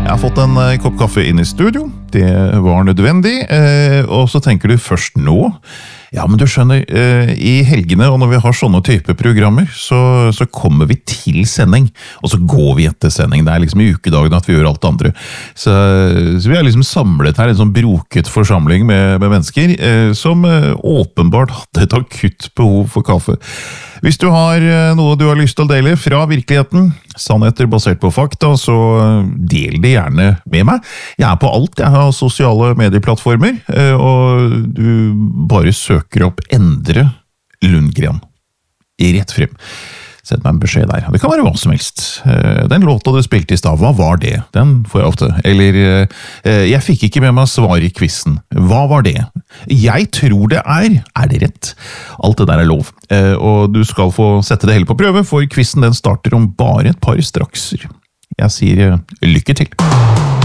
Jeg har fått en kopp kaffe inn i studio. Det var nødvendig. Og så tenker du først nå. Ja, men du skjønner, i helgene og når vi har sånne type programmer, så kommer vi til sending, og så går vi etter sending. Det liksom i ukedagen at vi gjør alt det andre. Så vi har liksom samlet her en sånn broket forsamling med mennesker som åpenbart hadde et akutt behov for kaffe. Hvis du har noe du har lyst til å dele fra virkeligheten, sannheter basert på fakta, så del det gjerne med meg. Jeg er på alt, jeg har sosiale medieplattformer, og du bare søker opp Endre Lundgren. Rett frem. Sett meg en beskjed der. Det kan være hva som helst. Den låta du spilte i stad, hva var det? Den får jeg ofte. Eller, jeg fikk ikke med meg svar i quizen. Hva var det? Jeg tror det er det rett? Alt det der er lov. Og du skal få sette det hele på prøve, for quizen den starter om bare et par strakser. Jeg sier lykke til.